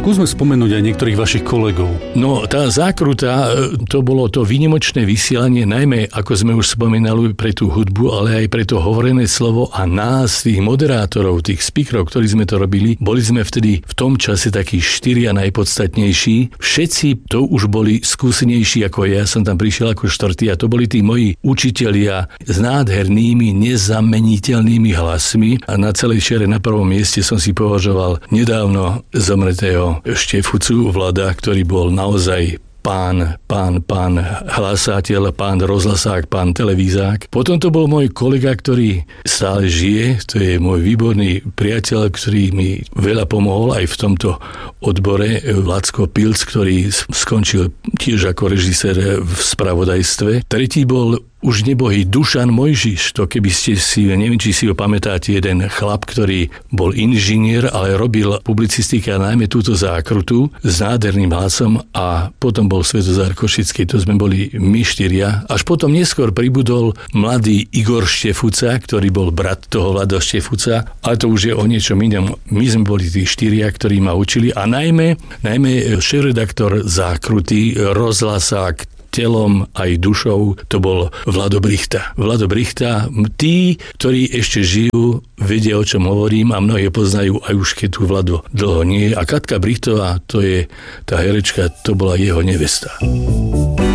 Skúsme spomenúť aj niektorých vašich kolegov. No, tá zákruta, to bolo to výnimočné vysielanie, najmä, ako sme už spomenali, pre tú hudbu, ale aj pre to hovorené slovo a nás, tých moderátorov, tých speakerov, ktorí sme to robili. Boli sme vtedy v tom čase takí 4 najpodstatnejší. Všetci to už boli skúsenejší ako ja. Som tam prišiel ako 4. a to boli tí moji učitelia s nádhernými, nezameniteľnými hlasmi a na celej čiare na prvom mieste som si považoval nedávno zomretého Štefucu Vlada, ktorý bol naozaj pán hlasateľ, pán rozhlasák, pán televízák. Potom to bol môj kolega, ktorý stále žije, to je môj výborný priateľ, ktorý mi veľa pomohol aj v tomto odbore, Lacko Pilc, ktorý skončil tiež ako režisér v spravodajstve. Tretí bol už nebohý Dušan Mojžiš, to keby ste si, neviem, či si ho pamätáte, jeden chlap, ktorý bol inžinier, ale robil publicistiku a najmä túto zákrutu s nádherným hlasom a potom bol Svetozár Košický, to sme boli my 4. Až potom neskôr pribudol mladý Igor Štefuca, ktorý bol brat toho Vlada Štefuca, ale to už je o niečom inom. My sme boli tí 4, ktorí ma učili a najmä šéfredaktor zákruty, rozhlasák, telom aj dušou, to bol Vlado Brichta. Vlado Brichta, tí, ktorí ešte žijú, vedia, o čom hovorím a mnohí poznajú, aj už keď tu Vlado dlho nie je. A Katka Brichtová, to je tá herečka, to bola jeho nevesta.